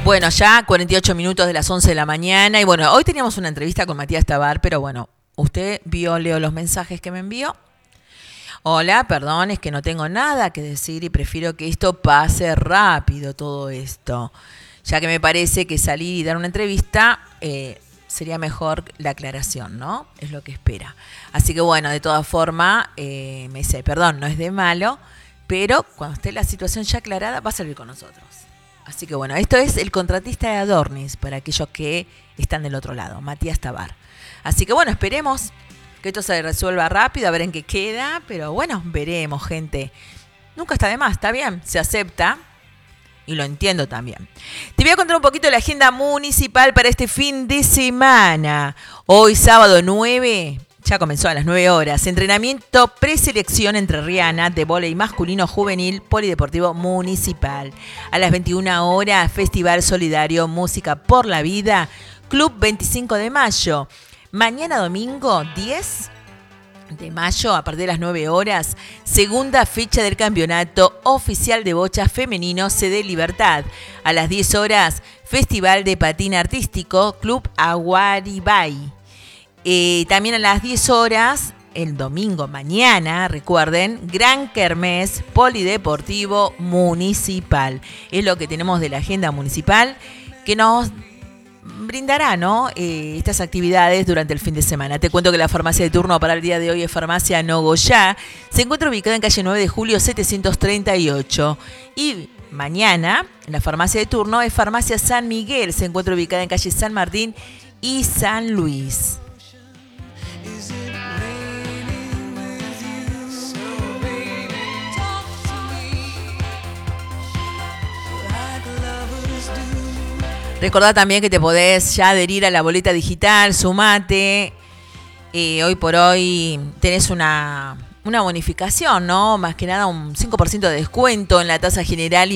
Bueno, ya 48 minutos de las 11 de la mañana. Y bueno, hoy teníamos una entrevista con Matías Tabar, pero bueno, usted leo los mensajes que me envió. Hola, perdón, es que no tengo nada que decir y prefiero que esto pase rápido, todo esto. Ya que me parece que salir y dar una entrevista sería mejor la aclaración, ¿no? Es lo que espera. Así que bueno, de todas formas, me dice, perdón, no es de malo, pero cuando esté la situación ya aclarada, va a salir con nosotros. Así que bueno, esto es el contratista de Adornis, para aquellos que están del otro lado, Matías Tabar. Así que bueno, esperemos que esto se resuelva rápido, a ver en qué queda, pero bueno, veremos, gente. Nunca está de más, está bien, se acepta y lo entiendo también. Te voy a contar un poquito de la agenda municipal para este fin de semana. Hoy, sábado 9, ya comenzó a las 9 horas, entrenamiento preselección entrerriana de vóley masculino juvenil polideportivo municipal. A las 21 horas, Festival Solidario Música por la Vida, Club 25 de Mayo. Mañana domingo 10 de mayo, a partir de las 9 horas, segunda fecha del campeonato oficial de bocha femenino CD Libertad. A las 10 horas, Festival de Patín Artístico, Club Aguaribay. También a las 10 horas, el domingo mañana, recuerden, Gran Kermés Polideportivo Municipal. Es lo que tenemos de la agenda municipal que nos brindará, ¿no? Estas actividades durante el fin de semana. Te cuento que la farmacia de turno para el día de hoy es Farmacia Nogoyá. Se encuentra ubicada en calle 9 de julio 738. Y mañana, la farmacia de turno es Farmacia San Miguel. Se encuentra ubicada en calle San Martín y San Luis. Recordá también que te podés ya adherir a la boleta digital, sumate. Hoy por hoy tenés una bonificación, ¿no? Más que nada un 5% de descuento en la tasa general y